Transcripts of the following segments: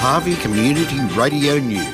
Harvey Community Radio News.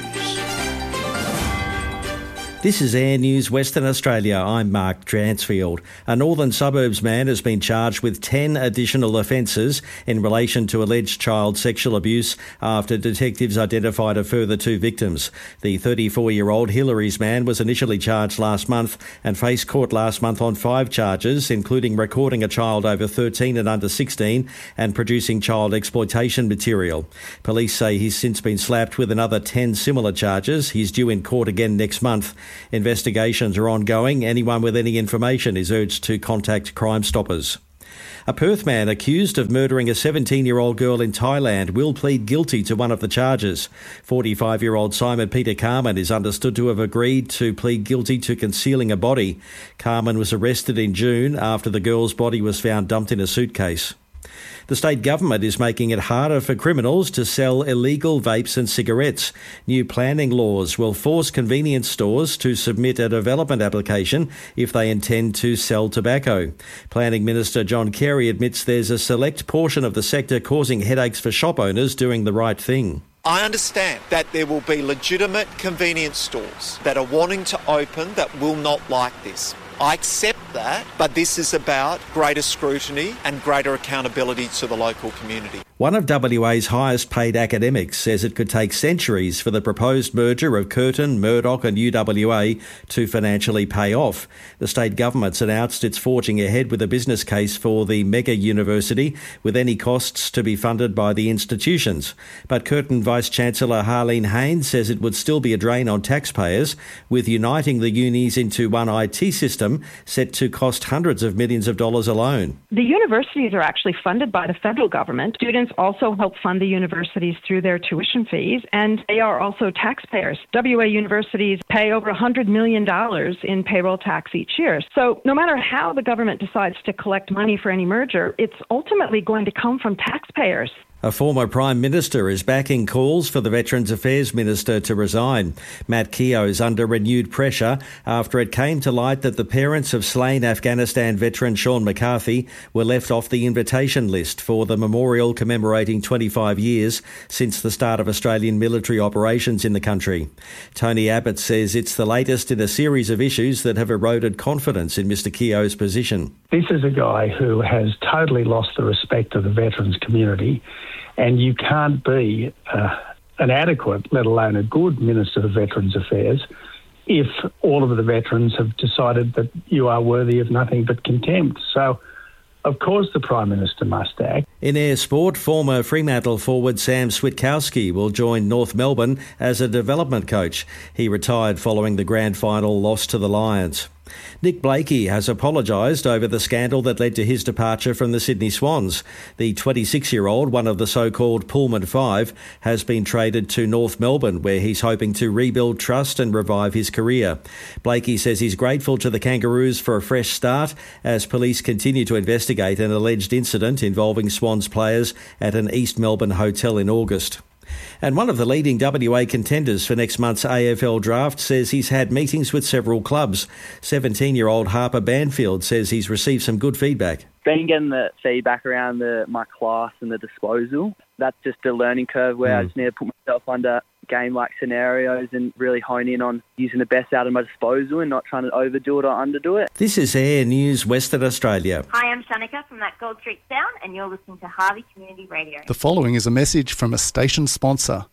This is Air News Western Australia. I'm Mark Dransfield. A Northern Suburbs man has been charged with 10 additional offences in relation to alleged child sexual abuse after detectives identified a further 2 victims. The 34-year-old Hillary's man was initially charged last month and faced court last month on 5 charges, including recording a child over 13 and under 16 and producing child exploitation material. Police say he's since been slapped with another 10 similar charges. He's due in court again next month. Investigations are ongoing. Anyone with any information is urged to contact Crime Stoppers. A Perth man accused of murdering a 17-year-old girl in Thailand will plead guilty to one of the charges. 45-year-old Simon Peter Carman is understood to have agreed to plead guilty to concealing a body. Carman was arrested in June after the girl's body was found dumped in a suitcase. The state government is making it harder for criminals to sell illegal vapes and cigarettes. New planning laws will force convenience stores to submit a development application if they intend to sell tobacco. Planning Minister John Kerry admits there's a select portion of the sector causing headaches for shop owners doing the right thing. I understand that there will be legitimate convenience stores that are wanting to open that will not like this. I accept that, but this is about greater scrutiny and greater accountability to the local community. One of WA's highest paid academics says it could take centuries for the proposed merger of Curtin, Murdoch and UWA to financially pay off. The state government's announced it's forging ahead with a business case for the mega university, with any costs to be funded by the institutions. But Curtin Vice-Chancellor Harleen Haynes says it would still be a drain on taxpayers, with uniting the unis into one IT system set to cost hundreds of millions of dollars alone. The universities are actually funded by the federal government. Students also help fund the universities through their tuition fees, and they are also taxpayers. WA universities pay over $100 million in payroll tax each year. So no matter how the government decides to collect money for any merger, it's ultimately going to come from taxpayers. A former Prime Minister is backing calls for the Veterans Affairs Minister to resign. Matt Keogh is under renewed pressure after it came to light that the parents of slain Afghanistan veteran Sean McCarthy were left off the invitation list for the memorial commemorating 25 years since the start of Australian military operations in the country. Tony Abbott says it's the latest in a series of issues that have eroded confidence in Mr Keogh's position. This is a guy who has totally lost the respect of the veterans community. And you can't be an adequate, let alone a good Minister of Veterans Affairs, if all of the veterans have decided that you are worthy of nothing but contempt. So, of course, the Prime Minister must act. In air sport, former Fremantle forward Sam Switkowski will join North Melbourne as a development coach. He retired following the grand final loss to the Lions. Nick Blakey has apologised over the scandal that led to his departure from the Sydney Swans. The 26-year-old, one of the so-called Pullman Five, has been traded to North Melbourne, where he's hoping to rebuild trust and revive his career. Blakey says he's grateful to the Kangaroos for a fresh start as police continue to investigate an alleged incident involving Swans players at an East Melbourne hotel in August. And one of the leading WA contenders for next month's AFL draft says he's had meetings with several clubs. 17-year-old Harper Banfield says he's received some good feedback. Been getting the feedback around my class and the disposal. That's just a learning curve where I just need to put myself under game-like scenarios and really hone in on using the best out of my disposal and not trying to overdo it or underdo it. This is Air News Western Australia. Hi, I'm Shanika from that Gold Street Sound, and you're listening to Harvey Community Radio. The following is a message from a station sponsor.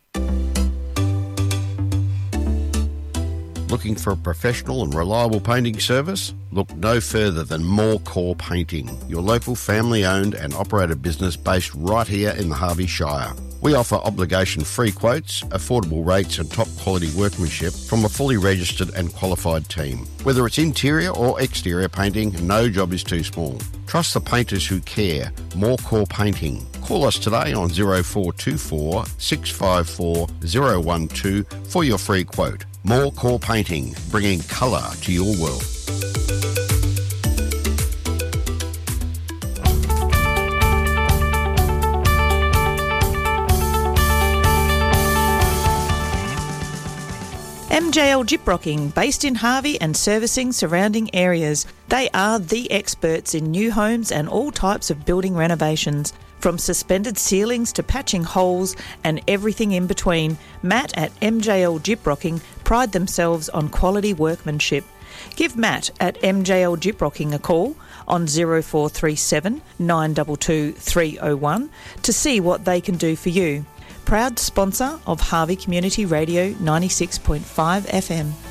Looking for a professional and reliable painting service? Look no further than More Core Painting, your local family-owned and operated business based right here in the Harvey Shire. We offer obligation-free quotes, affordable rates and top-quality workmanship from a fully registered and qualified team. Whether it's interior or exterior painting, no job is too small. Trust the painters who care. More Core Painting. Call us today on 0424 654 012 for your free quote. More Core Painting, bringing colour to your world. MJL Gyprocking, based in Harvey and servicing surrounding areas. They are the experts in new homes and all types of building renovations. From suspended ceilings to patching holes and everything in between, Matt at MJL Gyprocking pride themselves on quality workmanship. Give Matt at MJL Gyprocking a call on 0437 922 301 to see what they can do for you. Proud sponsor of Harvey Community Radio 96.5 FM.